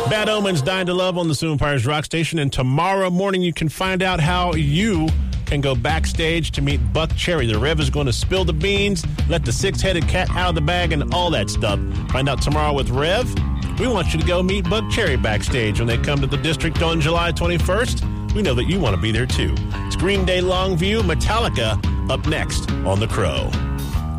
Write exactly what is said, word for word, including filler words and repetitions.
Bad Omens, Dying to Love on the Sioux Empires Rock Station. And tomorrow morning you can find out how you can go backstage to meet Buck Cherry. The Rev is going to spill the beans, let the six-headed cat out of the bag, and all that stuff. Find out tomorrow with Rev. We want you to go meet Buck Cherry backstage when they come to the District on July twenty-first. We know that you want to be there, too. It's Green Day Longview, Metallica, up next on The Crow.